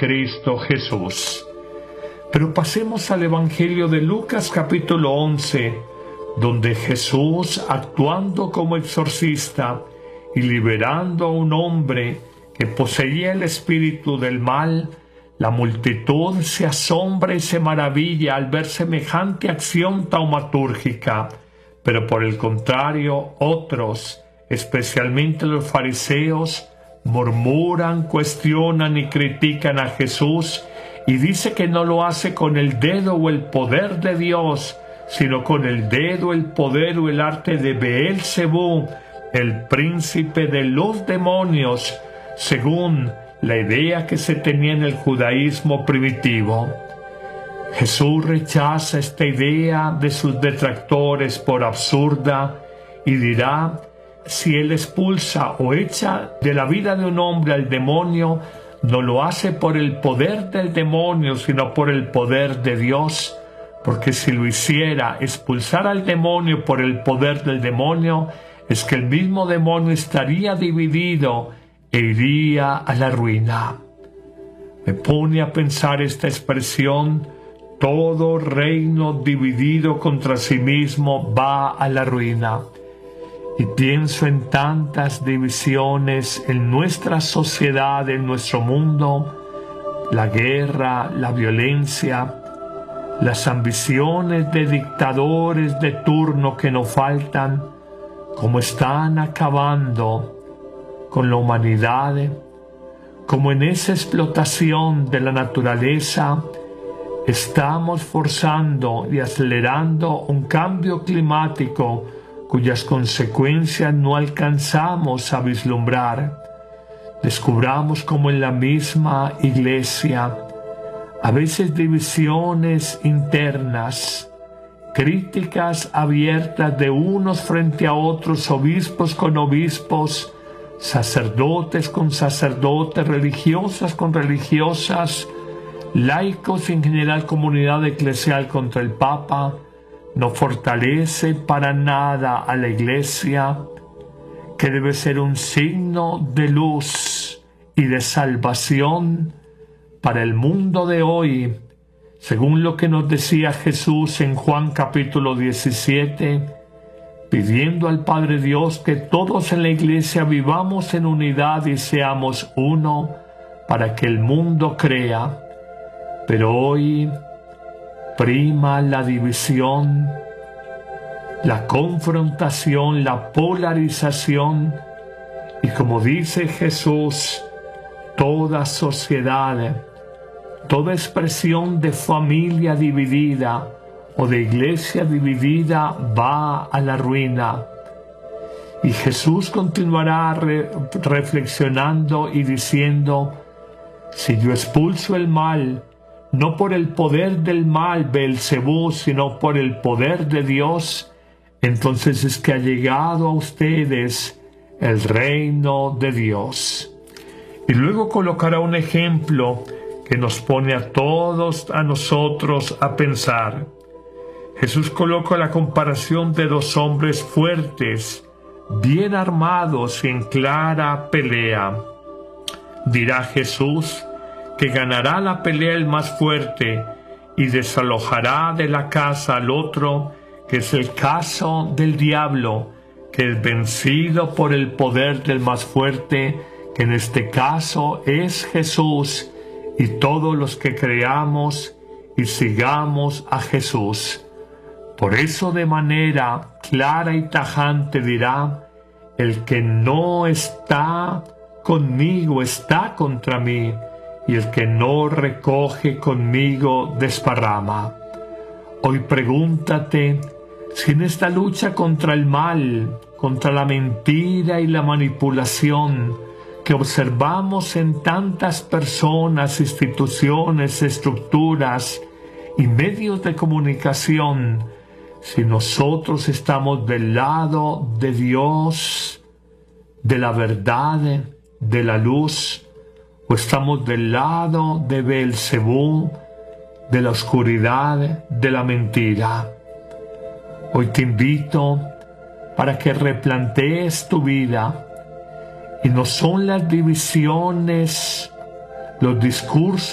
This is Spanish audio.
Cristo Jesús. Pero pasemos al Evangelio de Lucas capítulo 11, donde Jesús, actuando como exorcista y liberando a un hombre que poseía el espíritu del mal, la multitud se asombra y se maravilla al ver semejante acción taumatúrgica, pero por el contrario, otros, especialmente los fariseos, murmuran, cuestionan y critican a Jesús, y dice que no lo hace con el dedo o el poder de Dios, sino con el dedo, el poder o el arte de Beelzebú, el príncipe de los demonios, según la idea que se tenía en el judaísmo primitivo. Jesús rechaza esta idea de sus detractores por absurda y dirá: si él expulsa o echa de la vida de un hombre al demonio, no lo hace por el poder del demonio, sino por el poder de Dios, porque si lo hiciera, expulsar al demonio por el poder del demonio, es que el mismo demonio estaría dividido e iría a la ruina. Me pone a pensar esta expresión: todo reino dividido contra sí mismo va a la ruina. Y pienso en tantas divisiones en nuestra sociedad, en nuestro mundo, la guerra, la violencia, las ambiciones de dictadores de turno que no faltan, como están acabando con la humanidad, como en esa explotación de la naturaleza estamos forzando y acelerando un cambio climático cuyas consecuencias no alcanzamos a vislumbrar. Descubramos como en la misma iglesia, a veces divisiones internas, críticas abiertas de unos frente a otros, obispos con obispos, sacerdotes con sacerdotes, religiosas con religiosas, laicos y en general comunidad eclesial contra el Papa, no fortalece para nada a la Iglesia, que debe ser un signo de luz y de salvación para el mundo de hoy, según lo que nos decía Jesús en Juan capítulo 17, pidiendo al Padre Dios que todos en la Iglesia vivamos en unidad y seamos uno para que el mundo crea. Pero hoy prima la división, la confrontación, la polarización, y como dice Jesús, toda sociedad, toda expresión de familia dividida o de iglesia dividida va a la ruina. Y Jesús continuará reflexionando y diciendo: si yo expulso el mal, no por el poder del mal, Beelzebú, sino por el poder de Dios, entonces es que ha llegado a ustedes el reino de Dios. Y luego colocará un ejemplo que nos pone a todos, a nosotros, a pensar. Jesús coloca la comparación de dos hombres fuertes, bien armados y en clara pelea. Dirá Jesús que ganará la pelea el más fuerte y desalojará de la casa al otro, que es el caso del diablo, que es vencido por el poder del más fuerte, que en este caso es Jesús, y todos los que creamos y sigamos a Jesús. Por eso de manera clara y tajante dirá: el que no está conmigo está contra mí, y el que no recoge conmigo desparrama. Hoy pregúntate si en esta lucha contra el mal, contra la mentira y la manipulación que observamos en tantas personas, instituciones, estructuras y medios de comunicación, si nosotros estamos del lado de Dios, de la verdad, de la luz, o estamos del lado de Beelzebú, de la oscuridad, de la mentira. Hoy te invito para que replantees tu vida, y no son las divisiones, los discursos